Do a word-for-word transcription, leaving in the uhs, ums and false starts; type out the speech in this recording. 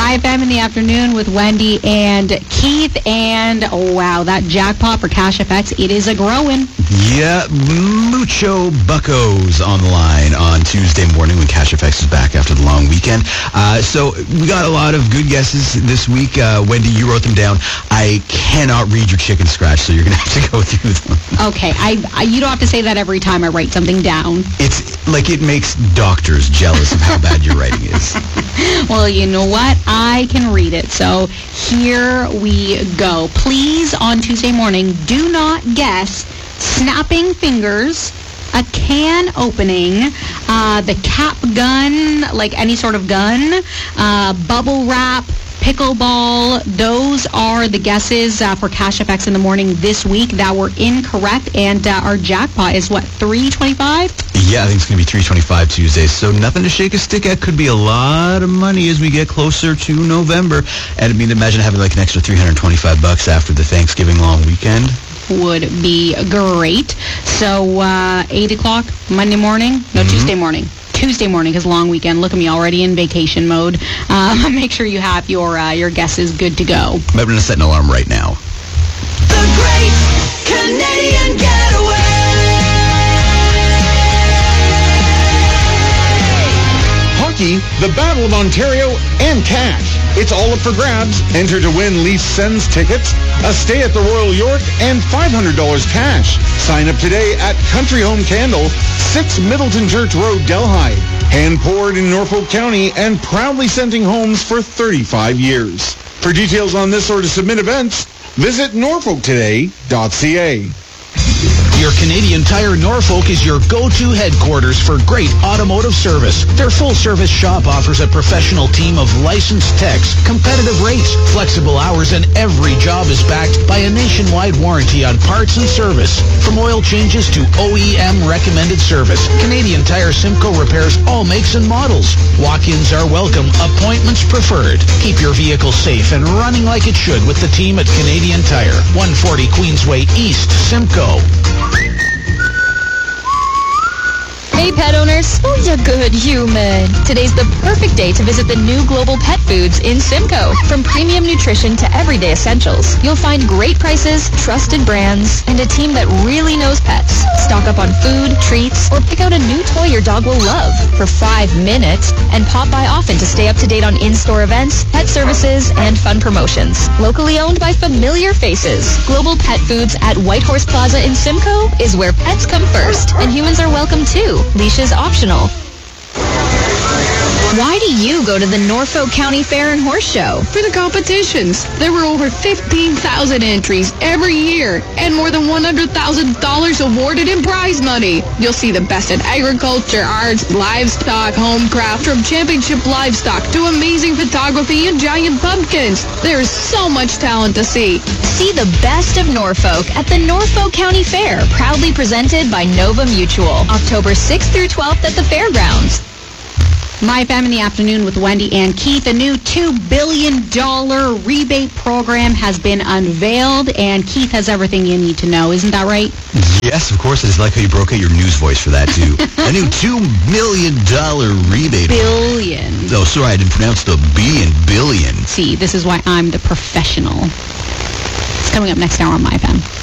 My F M in the afternoon with Wendy and Keith. And, oh, wow, that jackpot for Cash F X, it is a growing. Yeah, mucho buckos on the line on Tuesday morning when Cash F X is back after the long weekend. Uh, so we got a lot of good guesses this week. Uh, Wendy, you wrote them down. I cannot read your chicken scratch, so you're going to have to go through them. Okay, I, I you don't have to say that every time I write something down. It's like it makes doctors jealous of how bad your writing is. Well, you know what? I can read it. So here we go. Please, on Tuesday morning, do not guess snapping fingers, a can opening, uh, the cap gun, like any sort of gun, uh, bubble wrap, pickleball. Those are the guesses uh, for Cash F X in the morning this week that were incorrect. And uh, our jackpot is, what, three twenty-five? Yeah, I think it's going to be three twenty-five Tuesday. So nothing to shake a stick at. Could be a lot of money as we get closer to November. And I mean, imagine having like an extra three hundred twenty-five bucks after the Thanksgiving long weekend. Would be great. So uh, eight o'clock Monday morning? No, mm-hmm. Tuesday morning. Tuesday morning is long weekend. Look at me, already in vacation mode. Uh, make sure you have your uh, your guesses good to go. I'm going to set an alarm right now. The Great Canadian Getaway. Hockey, the Battle of Ontario, and cash. It's all up for grabs. Enter to win Leafs Sens tickets, a stay at the Royal York, and five hundred dollars cash. Sign up today at Country Home Candle, six Middleton Church Road, Delhi. Hand-poured in Norfolk County and proudly sending homes for thirty-five years. For details on this or to submit events, visit norfolk today dot c a. Your Canadian Tire Norfolk is your go-to headquarters for great automotive service. Their full-service shop offers a professional team of licensed techs, competitive rates, flexible hours, and every job is backed by a nationwide warranty on parts and service. From oil changes to O E M recommended service, Canadian Tire Simcoe repairs all makes and models. Walk-ins are welcome, appointments preferred. Keep your vehicle safe and running like it should with the team at Canadian Tire, one forty Queensway East, Simcoe. Hey pet owners, who's a good human? Today's the perfect day to visit the new Global Pet Foods in Simcoe. From premium nutrition to everyday essentials, you'll find great prices, trusted brands, and a team that really knows pets. Stock up on food, treats, or pick out a new toy your dog will love for five minutes and pop by often to stay up to date on in-store events, pet services, and fun promotions. Locally owned by familiar faces, Global Pet Foods at Whitehorse Plaza in Simcoe is where pets come first, and humans are welcome too. Leashes optional. Why do you go to the Norfolk County Fair and Horse Show? For the competitions. There were over fifteen thousand entries every year and more than one hundred thousand dollars awarded in prize money. You'll see the best in agriculture, arts, livestock, homecraft, from championship livestock to amazing photography and giant pumpkins. There's so much talent to see. See the best of Norfolk at the Norfolk County Fair, proudly presented by Nova Mutual. October sixth through twelfth at the fairgrounds. My F M in the afternoon with Wendy and Keith. A new two billion dollars rebate program has been unveiled, and Keith has everything you need to know. Isn't that right? Yes, of course. I just like how you broke out your news voice for that, too. A new two million dollars rebate. Billion. Oh, sorry, I didn't pronounce the B in billion. See, this is why I'm the professional. It's coming up next hour on My F M.